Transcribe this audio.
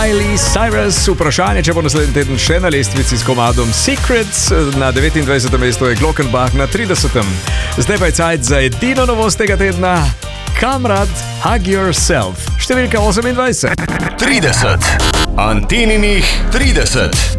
Miley Cyrus. Vprašanje, če bo naslednji teden še na lestvici s komadom Secrets. Na 29. mestu je Glockenbach na 30. Zdaj pa je cajt za edino novost tega tedna. Kamrad, Hug Yourself. Številka 28. 30. Antininih 30.